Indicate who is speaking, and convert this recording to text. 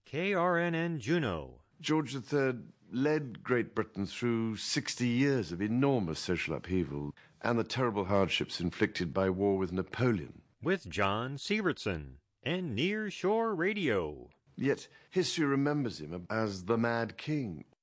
Speaker 1: KRNN Juneau.
Speaker 2: George III led Great Britain through 60 years of enormous social upheaval and the terrible hardships inflicted by war with Napoleon.
Speaker 1: With John Sievertson and Near Shore Radio.
Speaker 2: Yet history remembers him as the Mad King,